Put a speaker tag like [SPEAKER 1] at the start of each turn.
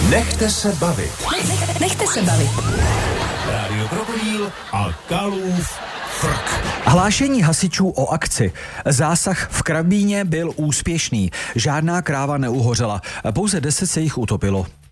[SPEAKER 1] Nechte se bavit.
[SPEAKER 2] Nechte se bavit.
[SPEAKER 1] Rádio Krokodýl a Kalův frk.
[SPEAKER 3] Hlášení hasičů o akci. Zásah v Krabíně byl úspěšný. Žádná kráva neuhořela. Pouze 10 se jich utopilo.